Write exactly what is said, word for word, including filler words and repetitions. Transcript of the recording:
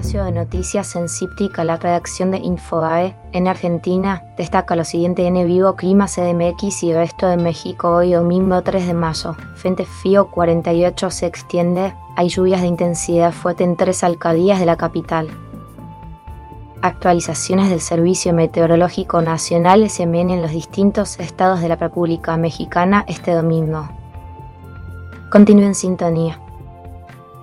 espacio de noticias en Cíptica, la redacción de Infobae. En Argentina, destaca lo siguiente en Vivo, Clima, C D M X y Resto de México. Hoy domingo tres de mayo. Frente frío cuarenta y ocho se extiende. Hay lluvias de intensidad fuerte en tres alcaldías de la capital. Actualizaciones del Servicio Meteorológico Nacional S M N en los distintos estados de la República Mexicana este domingo. Continúe en sintonía.